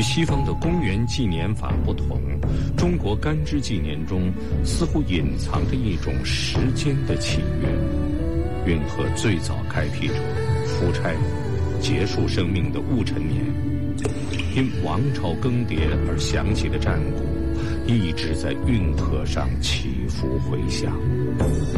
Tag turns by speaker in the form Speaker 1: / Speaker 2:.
Speaker 1: 西方的公元纪年法不同，中国干支纪年中似乎隐藏着一种时间的契约。运河最早开辟者夫差结束生命的戊辰年，因王朝更迭而响起的战鼓，一直在运河上起伏回响。